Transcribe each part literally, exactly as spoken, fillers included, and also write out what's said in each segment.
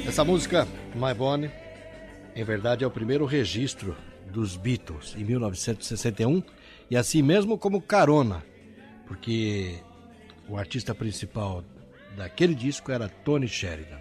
Essa música, My Bonnie, em verdade é o primeiro registro dos Beatles, em mil novecentos e sessenta e um, e assim mesmo como carona, porque o artista principal daquele disco era Tony Sheridan.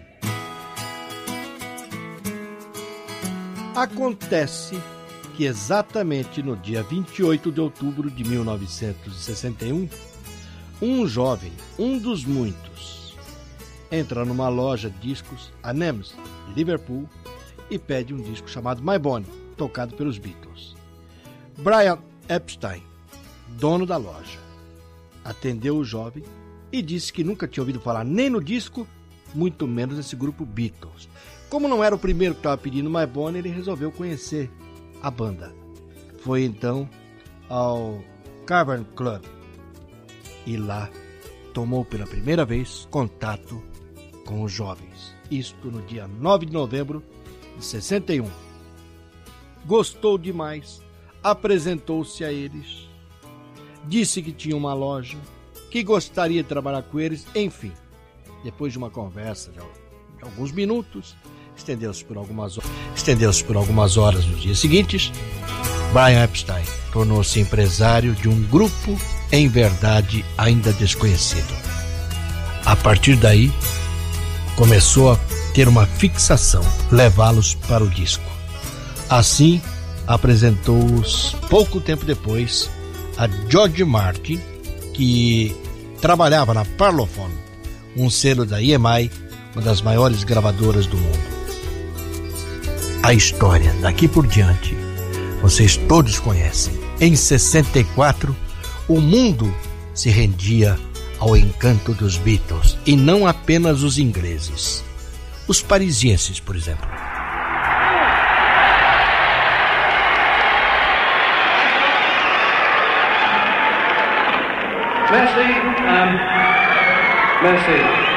Acontece que exatamente no dia vinte e oito de outubro de mil novecentos e sessenta e um, um jovem, um dos muitos, entra numa loja de discos, a Nemes, de Liverpool, e pede um disco chamado My Bonnie, tocado pelos Beatles. Brian Epstein, dono da loja, atendeu o jovem e disse que nunca tinha ouvido falar nem no disco, muito menos nesse grupo Beatles. Como não era o primeiro que estava pedindo My Bonnie, ele resolveu conhecer a banda. Foi então ao Cavern Club e lá tomou pela primeira vez contato com os jovens. Isto no dia nove de novembro de sessenta e um. Gostou demais, apresentou-se a eles, disse que tinha uma loja, que gostaria de trabalhar com eles, enfim. Depois de uma conversa de alguns minutos, estendeu-se por algumas horas, estendeu-se por algumas horas nos dias seguintes, Brian Epstein tornou-se empresário de um grupo, em verdade, ainda desconhecido. A partir daí, começou a ter uma fixação, levá-los para o disco. Assim, apresentou-os pouco tempo depois a George Martin, que trabalhava na Parlophone, um selo da E M I, uma das maiores gravadoras do mundo. A história daqui por diante, vocês todos conhecem. Em sessenta e quatro, o mundo se rendia ao encanto dos Beatles, e não apenas os ingleses. Os parisienses, por exemplo. Merci. Um, merci.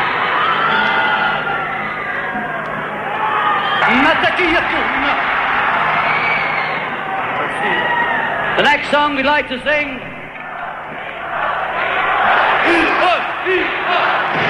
The next song we'd like to sing.